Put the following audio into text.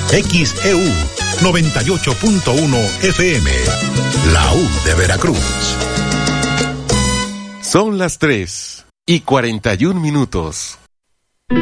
XEU 98.1 FM, la U de Veracruz. Son las 3:41.